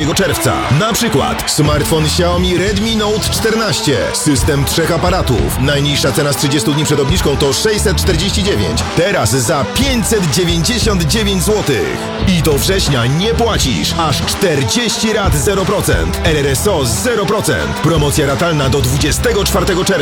czerwca. Na przykład smartfon Xiaomi Redmi Note 14. System 3 aparatów. Najniższa cena z 30 dni przed obniżką to 649. Teraz za 599 zł. I do września nie płacisz. Aż 40 rat 0%. RRSO 0%. Promocja ratalna do 24 czerwca.